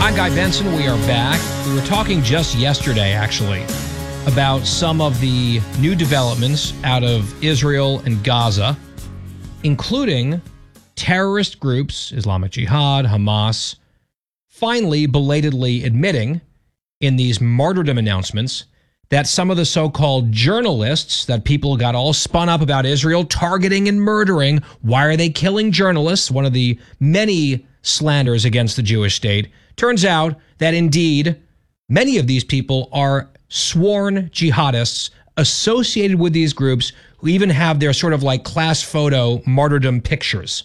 I'm Guy Benson. We are back. We were talking just yesterday, actually, about some of the new developments out of Israel and Gaza, including terrorist groups, Islamic Jihad, Hamas, finally belatedly admitting in these martyrdom announcements that some of the so-called journalists that people got all spun up about Israel targeting and murdering, why are they killing journalists? One of the many slanders against the Jewish state. Turns out that indeed many of these people are sworn jihadists associated with these groups who even have their sort of like class photo martyrdom pictures.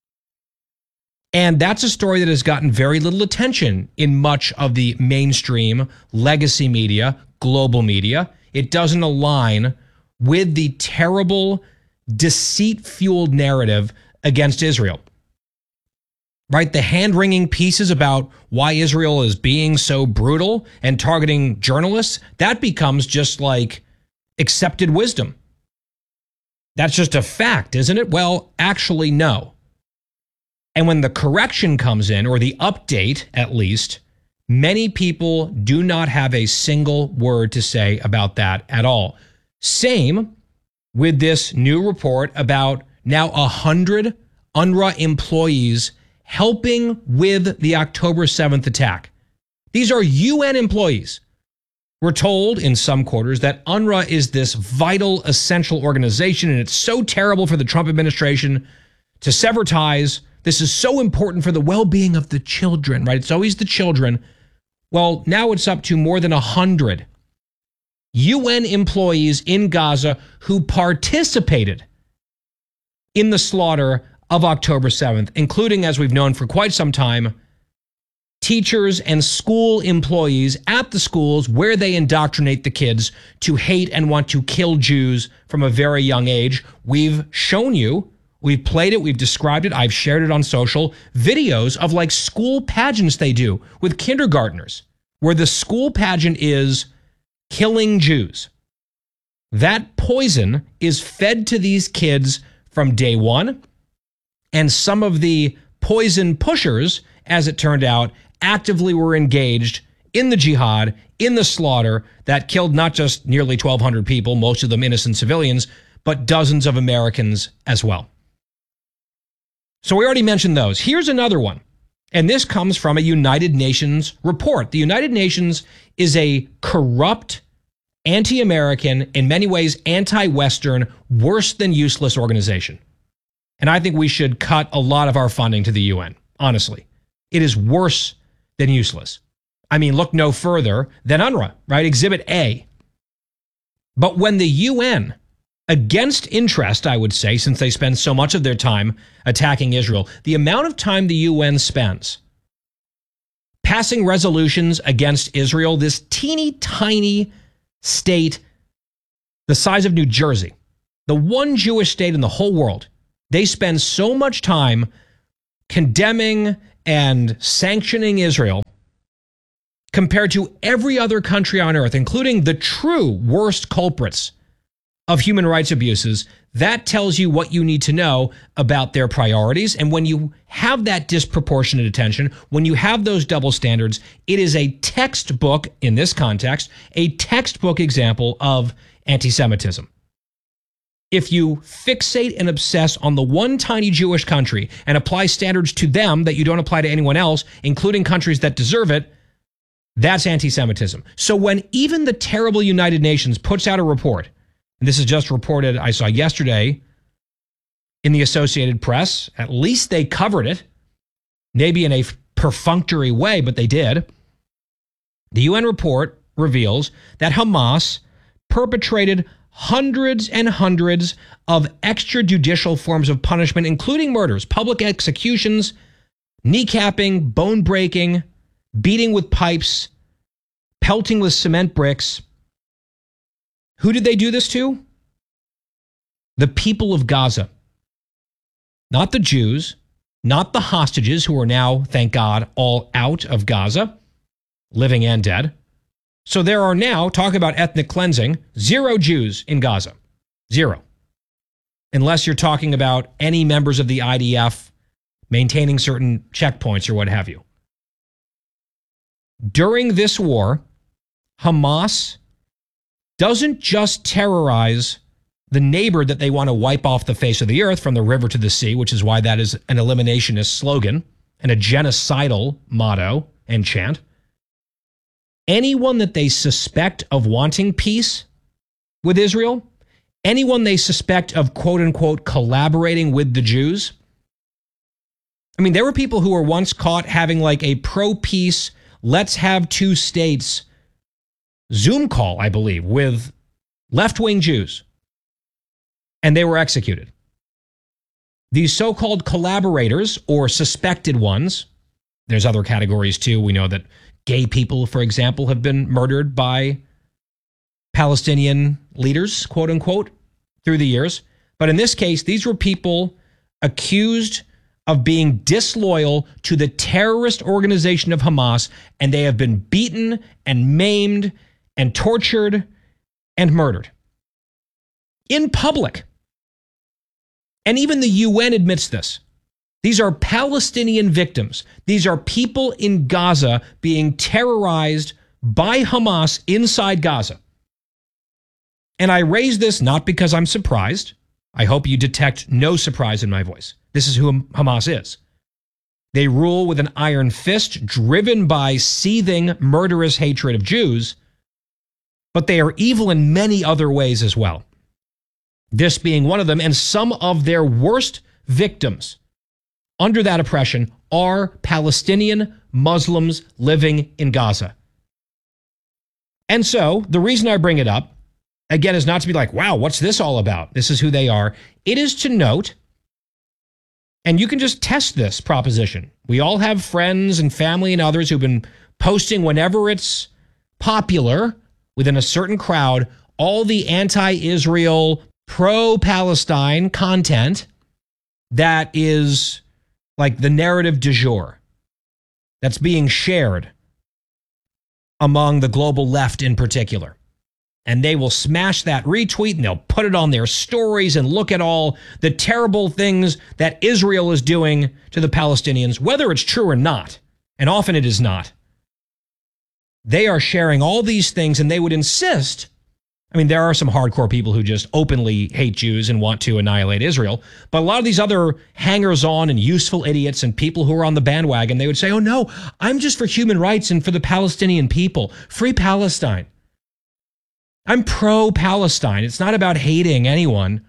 And that's a story that has gotten very little attention in much of the mainstream legacy media, global media. It doesn't align with the terrible, deceit-fueled narrative against Israel. Right? The hand-wringing pieces about why Israel is being so brutal and targeting journalists, that becomes just like accepted wisdom. That's just a fact, isn't it? Well, actually, no. And when the correction comes in, or the update at least, many people do not have a single word to say about that at all. Same with this new report about now 100 UNRWA employees helping with the October 7th attack. These are UN employees. We're told in some quarters that UNRWA is this vital, essential organization, and it's so terrible for the Trump administration to sever ties. This is so important for the well-being of the children, right? It's always the children. Well, now it's up to more than 100 UN employees in Gaza who participated in the slaughter of October 7th, including, as we've known for quite some time, teachers and school employees at the schools where they indoctrinate the kids to hate and want to kill Jews from a very young age. We've shown you, we've played it, we've described it, I've shared it on social, videos of like school pageants they do with kindergartners, where the school pageant is killing Jews. That poison is fed to these kids from day one. And some of the poison pushers, as it turned out, actively were engaged in the jihad, in the slaughter that killed not just nearly 1,200 people, most of them innocent civilians, but dozens of Americans as well. So we already mentioned those. Here's another one. And this comes from a United Nations report. The United Nations is a corrupt, anti-American, in many ways anti-Western, worse than useless organization. And I think we should cut a lot of our funding to the UN, honestly. It is worse than useless. I mean, look no further than UNRWA, right? Exhibit A. But when the UN, against interest, I would say, since they spend so much of their time attacking Israel, the amount of time the UN spends passing resolutions against Israel, this teeny tiny state the size of New Jersey, the one Jewish state in the whole world, they spend so much time condemning and sanctioning Israel compared to every other country on earth, including the true worst culprits of human rights abuses. That tells you what you need to know about their priorities. And when you have that disproportionate attention, when you have those double standards, it is a textbook, in this context, a textbook example of anti-Semitism. If you fixate and obsess on the one tiny Jewish country and apply standards to them that you don't apply to anyone else, including countries that deserve it, that's anti-Semitism. So when even the terrible United Nations puts out a report, and this is just reported, I saw yesterday in the Associated Press, at least they covered it, maybe in a perfunctory way, but they did. The UN report reveals that Hamas perpetrated hundreds and hundreds of extrajudicial forms of punishment, including murders, public executions, kneecapping, bone breaking, beating with pipes, pelting with cement bricks. Who did they do this to? The people of Gaza. Not the Jews, not the hostages who are now, thank God, all out of Gaza, living and dead. So there are now, talk about ethnic cleansing, 0 Jews in Gaza. 0. Unless you're talking about any members of the IDF maintaining certain checkpoints or what have you. During this war, Hamas doesn't just terrorize the neighbor that they want to wipe off the face of the earth from the river to the sea, which is why that is an eliminationist slogan and a genocidal motto and chant. Anyone that they suspect of wanting peace with Israel, anyone they suspect of quote unquote collaborating with the Jews. I mean, there were people who were once caught having like a pro-peace, let's have two states Zoom call, I believe, with left-wing Jews. And they were executed. These so-called collaborators or suspected ones, there's other categories too. We know that gay people, for example, have been murdered by Palestinian leaders, quote unquote, through the years. But in this case, these were people accused of being disloyal to the terrorist organization of Hamas, and they have been beaten and maimed and tortured and murdered in public. And even the UN admits this. These are Palestinian victims. These are people in Gaza being terrorized by Hamas inside Gaza. And I raise this not because I'm surprised. I hope you detect no surprise in my voice. This is who Hamas is. They rule with an iron fist, driven by seething, murderous hatred of Jews, but they are evil in many other ways as well. This being one of them, and some of their worst victims under that oppression are Palestinian Muslims living in Gaza. And so the reason I bring it up, again, is not to be like, wow, what's this all about? This is who they are. It is to note, and you can just test this proposition. We all have friends and family and others who've been posting whenever it's popular within a certain crowd, all the anti-Israel, pro-Palestine content that is like the narrative du jour that's being shared among the global left in particular. And they will smash that retweet and they'll put it on their stories and look at all the terrible things that Israel is doing to the Palestinians, whether it's true or not. And often it is not. They are sharing all these things and they would insist. I mean, there are some hardcore people who just openly hate Jews and want to annihilate Israel. But a lot of these other hangers-on and useful idiots and people who are on the bandwagon, they would say, oh no, I'm just for human rights and for the Palestinian people. Free Palestine. I'm pro-Palestine. It's not about hating anyone.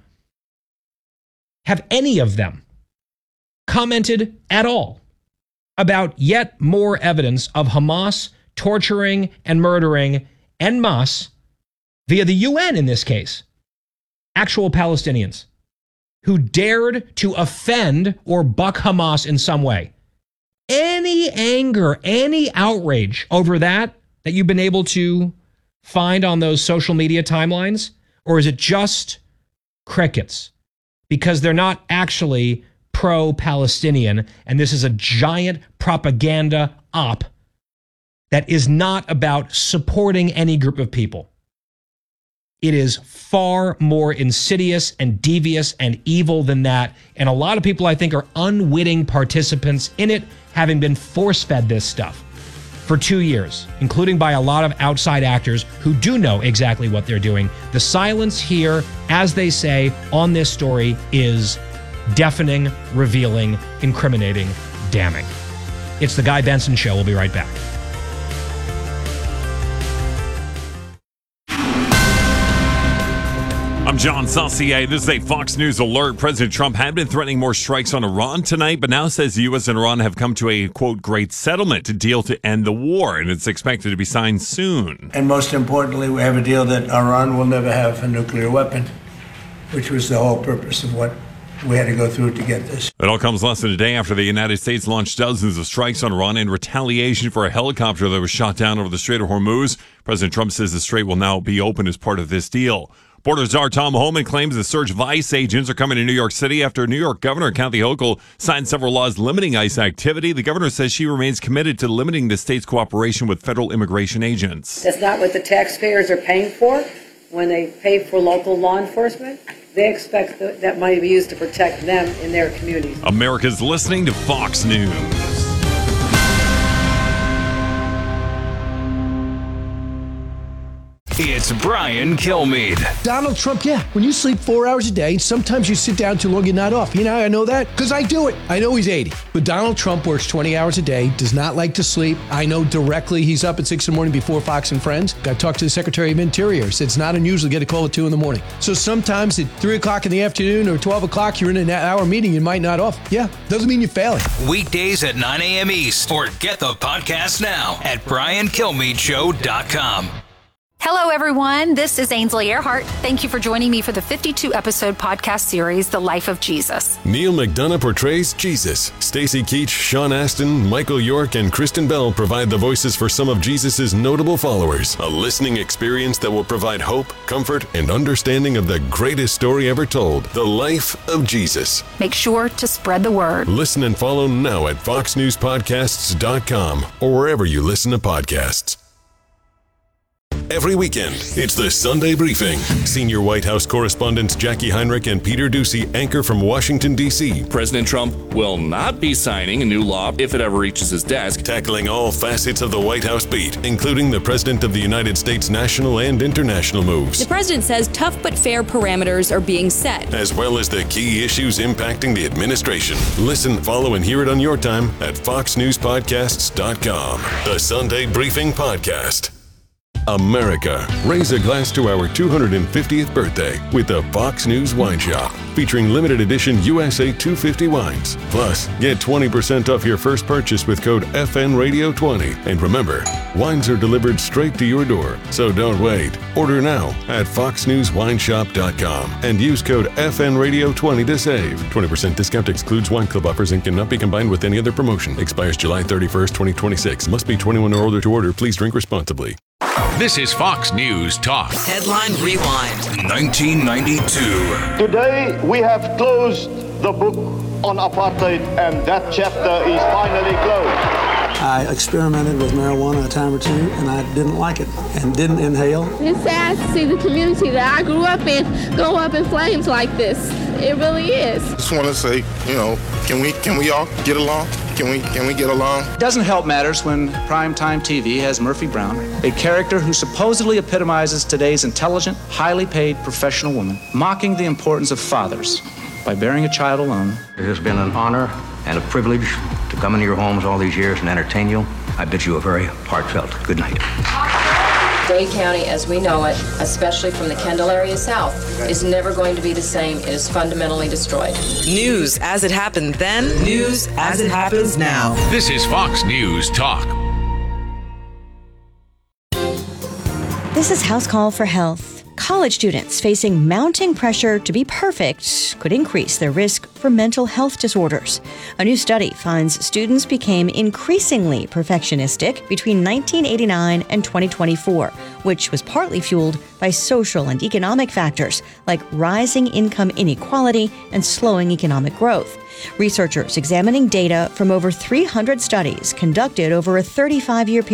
Have any of them commented at all about yet more evidence of Hamas torturing and murdering en masse via the UN in this case, actual Palestinians who dared to offend or buck Hamas in some way? Any anger, any outrage over that you've been able to find on those social media timelines? Or is it just crickets? Because they're not actually pro-Palestinian, and this is a giant propaganda op that is not about supporting any group of people. It is far more insidious and devious and evil than that. And a lot of people, I think, are unwitting participants in it, having been force-fed this stuff for 2 years, including by a lot of outside actors who do know exactly what they're doing. The silence here, as they say, on this story is deafening, revealing, incriminating, damning. It's the Guy Benson Show. We'll be right back. I'm John Saucier. This is a Fox News alert. President Trump had been threatening more strikes on Iran tonight, but now says the U.S. and Iran have come to a, quote, great settlement to deal to end the war, and it's expected to be signed soon. And most importantly, we have a deal that Iran will never have a nuclear weapon, which was the whole purpose of what we had to go through to get this. It all comes less than a day after the United States launched dozens of strikes on Iran in retaliation for a helicopter that was shot down over the Strait of Hormuz. President Trump says the strait will now be open as part of this deal. Border czar Tom Homan claims the surge of ICE agents are coming to New York City after New York Governor Kathy Hochul signed several laws limiting ICE activity. The governor says she remains committed to limiting the state's cooperation with federal immigration agents. That's not what the taxpayers are paying for when they pay for local law enforcement. They expect that money to be used to protect them in their communities. America's listening to Fox News. It's Brian Kilmeade. Donald Trump, yeah, when you sleep 4 hours a day, sometimes you sit down too long, you're not off. You know, I know that because I do it. I know he's 80. But Donald Trump works 20 hours a day, does not like to sleep. I know directly he's up at 6 in the morning before Fox and Friends. I talked to the Secretary of Interior. Said it's not unusual to get a call at 2 in the morning. So sometimes at 3 o'clock in the afternoon or 12 o'clock, you're in an hour meeting, you might not off. Yeah, doesn't mean you're failing. Weekdays at 9 a.m. East, or get the podcast now at BrianKilmeadeShow.com. Hello, everyone. This is Ainsley Earhart. Thank you for joining me for the 52-episode podcast series, The Life of Jesus. Neil McDonough portrays Jesus. Stacy Keach, Sean Astin, Michael York, and Kristen Bell provide the voices for some of Jesus' notable followers. A listening experience that will provide hope, comfort, and understanding of the greatest story ever told, The Life of Jesus. Make sure to spread the word. Listen and follow now at FoxNewsPodcasts.com or wherever you listen to podcasts. Every weekend, it's the Sunday Briefing. Senior White House correspondents Jackie Heinrich and Peter Doocy anchor from Washington, D.C. President Trump will not be signing a new law if it ever reaches his desk. Tackling all facets of the White House beat, including the President of the United States' national and international moves. The president says tough but fair parameters are being set, as well as the key issues impacting the administration. Listen, follow, and hear it on your time at FoxNewsPodcasts.com. The Sunday Briefing Podcast. America, raise a glass to our 250th birthday with the Fox News Wine Shop, featuring limited edition USA 250 wines. Plus, get 20% off your first purchase with code FNRadio20. And remember, wines are delivered straight to your door, so don't wait. Order now at FoxNewsWineShop.com and use code FNRadio20 to save. 20% discount excludes wine club offers and cannot be combined with any other promotion. Expires July 31st, 2026. Must be 21 or older to order. Please drink responsibly. This is Fox News Talk. Headline Rewind. 1992. Today, we have closed the book on apartheid, and that chapter is finally closed. I experimented with marijuana a time or two, and I didn't like it and didn't inhale. It's sad to see the community that I grew up in go up in flames like this. It really is. Just want to say, can we all get along? Can we get along? It doesn't help matters when primetime TV has Murphy Brown, a character who supposedly epitomizes today's intelligent, highly paid professional woman, mocking the importance of fathers by bearing a child alone. It has been an honor and a privilege to come into your homes all these years and entertain you. I bid you a very heartfelt good night. Dade County, as we know it, especially from the Kendall area south, is never going to be the same. It is fundamentally destroyed. News as it happened then, news as it happens now. This is Fox News Talk. This is House Call for Health. College students facing mounting pressure to be perfect could increase their risk for mental health disorders. A new study finds students became increasingly perfectionistic between 1989 and 2024, which was partly fueled by social and economic factors like rising income inequality and slowing economic growth. Researchers examining data from over 300 studies conducted over a 35-year period